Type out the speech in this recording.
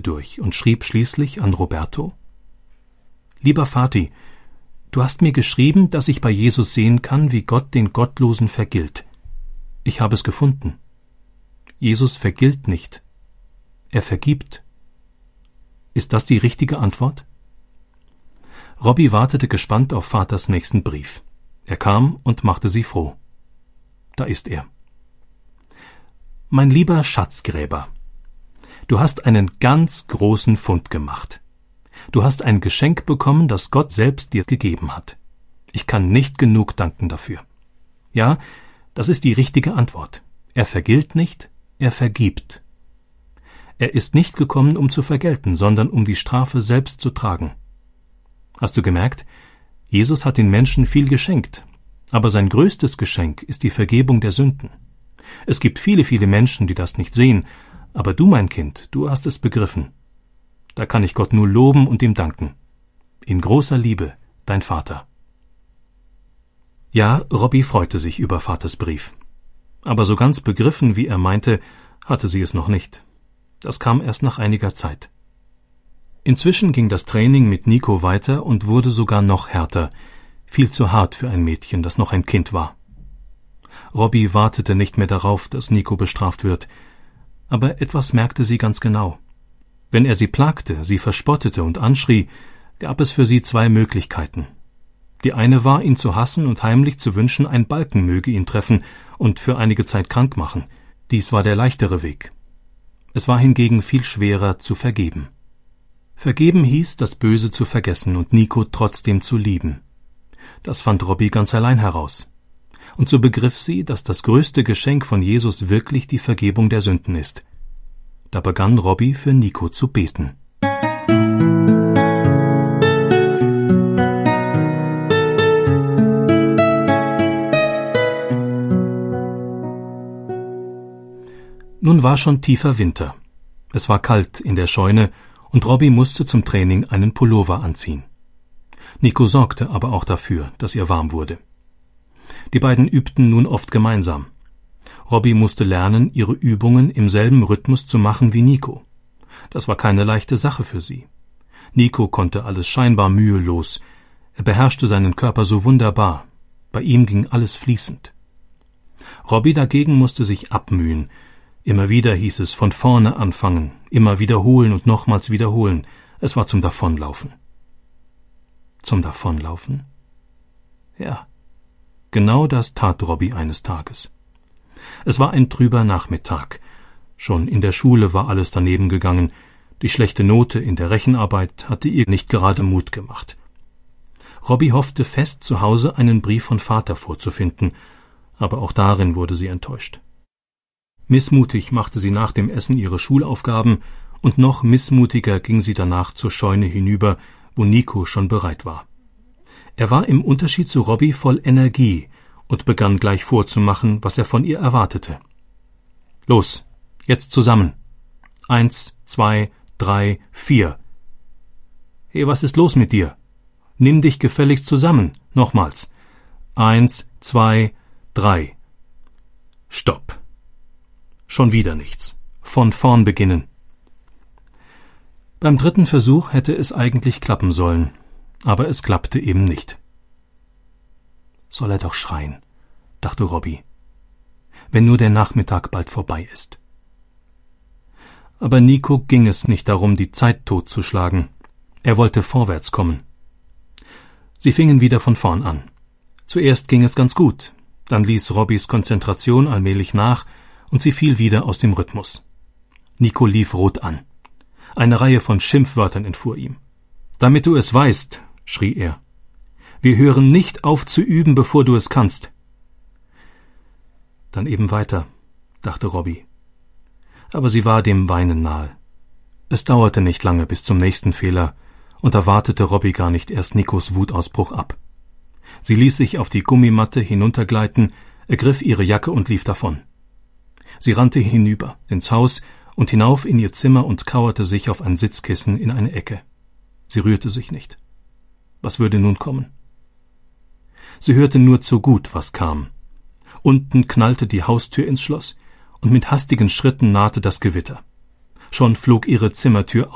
durch und schrieb schließlich an Roberto: »Lieber Vati, du hast mir geschrieben, dass ich bei Jesus sehen kann, wie Gott den Gottlosen vergilt. Ich habe es gefunden. Jesus vergilt nicht. Er vergibt. Ist das die richtige Antwort?« Robby wartete gespannt auf Vaters nächsten Brief. Er kam und machte sie froh. Da ist er. »Mein lieber Schatzgräber, du hast einen ganz großen Fund gemacht. Du hast ein Geschenk bekommen, das Gott selbst dir gegeben hat. Ich kann nicht genug danken dafür. Ja, das ist die richtige Antwort. Er vergilt nicht, er vergibt. Er ist nicht gekommen, um zu vergelten, sondern um die Strafe selbst zu tragen. Hast du gemerkt? Jesus hat den Menschen viel geschenkt, aber sein größtes Geschenk ist die Vergebung der Sünden. Es gibt viele, viele Menschen, die das nicht sehen, aber du, mein Kind, du hast es begriffen. Da kann ich Gott nur loben und ihm danken. In großer Liebe, dein Vater.« Ja, Robby freute sich über Vaters Brief. Aber so ganz begriffen, wie er meinte, hatte sie es noch nicht. Das kam erst nach einiger Zeit. Inzwischen ging das Training mit Nico weiter und wurde sogar noch härter, viel zu hart für ein Mädchen, das noch ein Kind war. Robby wartete nicht mehr darauf, dass Nico bestraft wird, aber etwas merkte sie ganz genau. Wenn er sie plagte, sie verspottete und anschrie, gab es für sie zwei Möglichkeiten. Die eine war, ihn zu hassen und heimlich zu wünschen, ein Balken möge ihn treffen und für einige Zeit krank machen. Dies war der leichtere Weg. Es war hingegen viel schwerer zu vergeben. Vergeben hieß, das Böse zu vergessen und Nico trotzdem zu lieben. Das fand Robby ganz allein heraus. Und so begriff sie, dass das größte Geschenk von Jesus wirklich die Vergebung der Sünden ist. Da begann Robby für Nico zu beten. Nun war schon tiefer Winter. Es war kalt in der Scheune und Robby musste zum Training einen Pullover anziehen. Nico sorgte aber auch dafür, dass ihr warm wurde. Die beiden übten nun oft gemeinsam. Robby musste lernen, ihre Übungen im selben Rhythmus zu machen wie Nico. Das war keine leichte Sache für sie. Nico konnte alles scheinbar mühelos. Er beherrschte seinen Körper so wunderbar. Bei ihm ging alles fließend. Robby dagegen musste sich abmühen. Immer wieder hieß es von vorne anfangen, immer wiederholen und nochmals wiederholen. Es war zum Davonlaufen. Zum Davonlaufen? Ja, genau das tat Robby eines Tages. Es war ein trüber Nachmittag. Schon in der Schule war alles daneben gegangen. Die schlechte Note in der Rechenarbeit hatte ihr nicht gerade Mut gemacht. Robby hoffte fest, zu Hause einen Brief von Vater vorzufinden, aber auch darin wurde sie enttäuscht. Missmutig machte sie nach dem Essen ihre Schulaufgaben und noch missmutiger ging sie danach zur Scheune hinüber, wo Nico schon bereit war. Er war im Unterschied zu Robby voll Energie und begann gleich vorzumachen, was er von ihr erwartete. »Los, jetzt zusammen. 1, 2, 3, 4. Hey, was ist los mit dir? Nimm dich gefälligst zusammen. Nochmals. 1, 2, 3. Stopp. Schon wieder nichts. Von vorn beginnen.« Beim dritten Versuch hätte es eigentlich klappen sollen, aber es klappte eben nicht. »Soll er doch schreien«, dachte Robby, »wenn nur der Nachmittag bald vorbei ist.« Aber Nico ging es nicht darum, die Zeit totzuschlagen. Er wollte vorwärts kommen. Sie fingen wieder von vorn an. Zuerst ging es ganz gut, dann ließ Robbys Konzentration allmählich nach und sie fiel wieder aus dem Rhythmus. Nico lief rot an. Eine Reihe von Schimpfwörtern entfuhr ihm. »Damit du es weißt«, schrie er, »wir hören nicht auf zu üben, bevor du es kannst.« Dann eben weiter, dachte Robby. Aber sie war dem Weinen nahe. Es dauerte nicht lange bis zum nächsten Fehler, und da wartete Robby gar nicht erst Nikos Wutausbruch ab. Sie ließ sich auf die Gummimatte hinuntergleiten, ergriff ihre Jacke und lief davon. Sie rannte hinüber, ins Haus und hinauf in ihr Zimmer und kauerte sich auf ein Sitzkissen in eine Ecke. Sie rührte sich nicht. Was würde nun kommen? Sie hörte nur zu gut, was kam. Unten knallte die Haustür ins Schloss, und mit hastigen Schritten nahte das Gewitter. Schon flog ihre Zimmertür